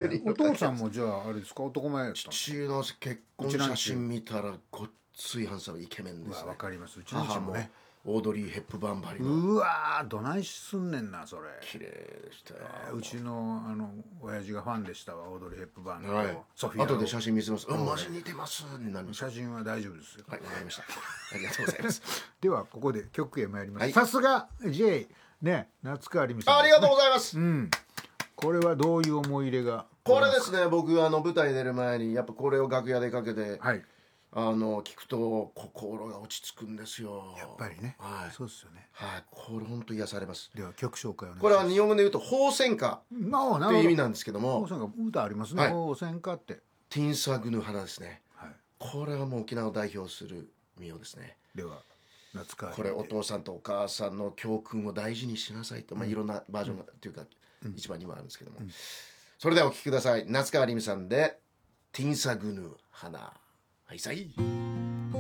お父さんもじゃああれですか、男前やったの？ 父の結婚写真見たらごっついハンサムイケメンですね。 わかります。うちの父もね。 オードリー・ヘップバーンばりのうわー、どないすんねんなそれ。 綺麗でしたよ。 うちの親父がファンでしたわ、オードリー・ヘップバーンの、 はい、 ソフィア。 後で写真見せます。マジ似てますになりました。 写真は大丈夫ですよ。 はい、わかりました。ありがとうございます。 ではここで曲へ参ります。 はい、 さすが J ね、夏川りみさん、 ありがとうございます。 これはどういう思い入れが？ これですね、僕舞台出る前にやっぱこれを楽屋でかけて、 はい、 聞くと心が落ち着くんですよ。 やっぱりね、 はい、 そうですよね。 はい、これ本当癒されます。 では曲紹介をお願いします。 これは日本語で言うと鳳仙花っていう意味なんですけども、 鳳仙花歌ありますね。鳳仙花ってティンサグヌ花ですね。 はい、 これはもう沖縄を代表する民謡ですね。 では夏川、 これお父さんとお母さんの教訓を大事にしなさいと、いろんなバージョンが、というか1番2番あるんですけども、それではお聴きください。夏川りみさんでティンサグヌ花。はいさい。